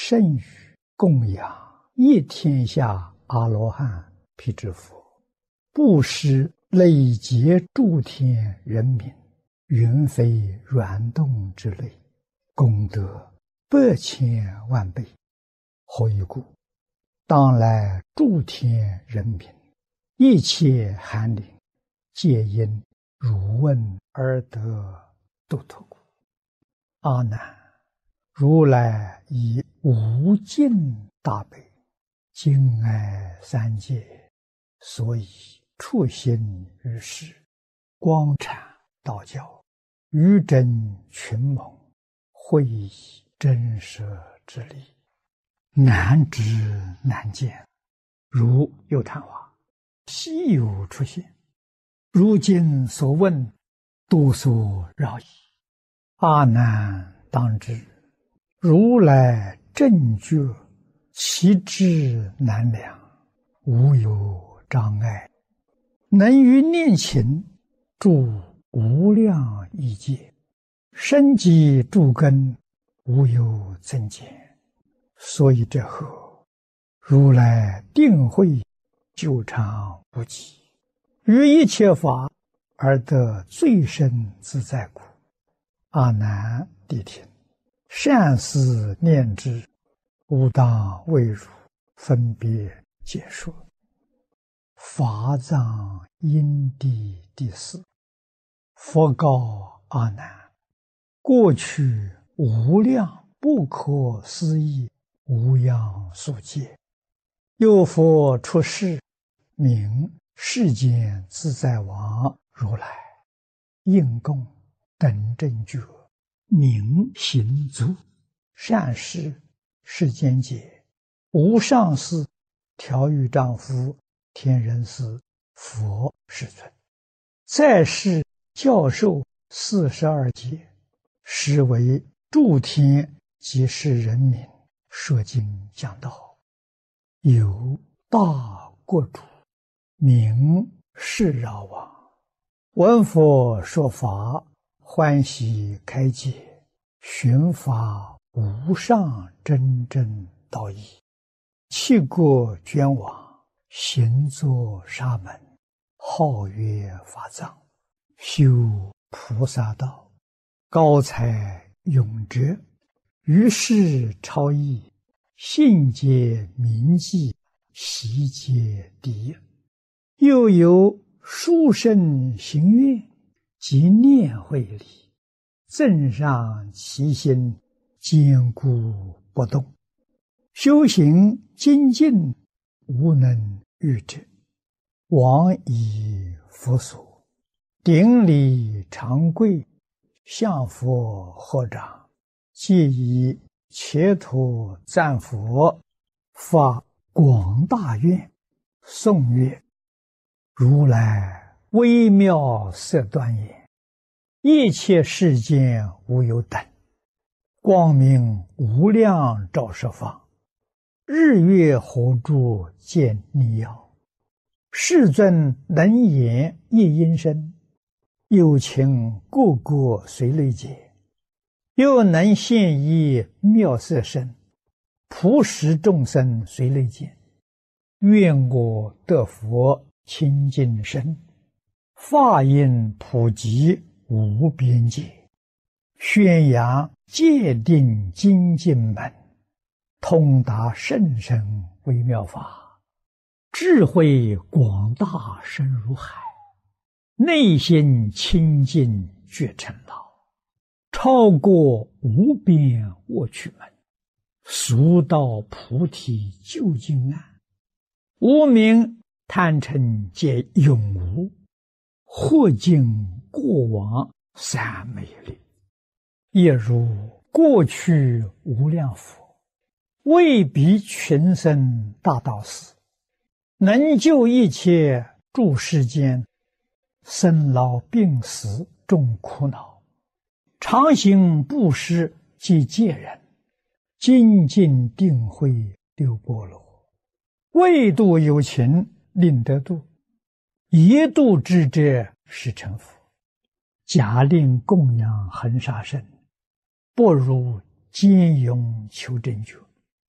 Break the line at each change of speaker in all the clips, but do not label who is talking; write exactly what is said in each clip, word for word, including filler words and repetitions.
甚于供养一天下阿罗汉辟支佛，布施累劫诸天人民，云飞软动之类，功德百千万倍。何以故？当来诸天人民，一切寒灵，皆因汝问而得度脱故。阿难，如来以无尽大悲，敬爱三界，所以处心于世，光阐道教，于真群蒙，会以真实之理，难知难见，如有昙花，稀有出现。如今所问，多所扰矣。阿难当知，如来正觉，其智难量，无有障碍，能于念勤住无量亿界，生机诸根，无有增减。所以这后，如来定慧久长无极，于一切法而得最深自在故。阿难谛听，善思念之，吾当为汝分别解说。法藏因地第四。佛告阿难：过去无量不可思议无量数劫，有佛出世，名世间自在王如来，应供等正觉，名行足，善事世间解，无上士，调御丈夫，天人师，佛世尊，在世教授四十二劫，实为诸天及世人民说经讲道。有大国主，名释饶王，闻佛说法，欢喜开解，寻法无上真正道义，弃国捐往，行作沙门，号曰法藏，修菩萨道，高才永哲，于世超逸，信解铭记，习皆第一。又有殊胜行愿及念慧力，增上其心，坚固不动，修行精进，无能御之。往以佛所，顶礼长跪，向佛合掌，皆以切土赞佛，发广大愿，颂曰：如来微妙色端严，一切世间无有等，光明无量照十方，日月火柱见逆耀，世尊能言一音声，有情个个随类解，又能现一妙色身，普使众生随类见。愿我得佛清净身，法音普及无边界，宣扬戒定精进门，通达甚深微妙法，智慧广大深如海，内心清净觉成道，超过无边卧趣门，速到菩提究竟岸，无明贪嗔皆永无，或尽过往三昧力。也如过去无量佛，为彼群生大道士，能救一切诸世间生老病死众苦恼，常行布施及戒人，精进定慧六波罗，为度有情令得度，一度之者是成佛。假令供养恒沙身，不如坚勇求真觉，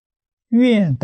愿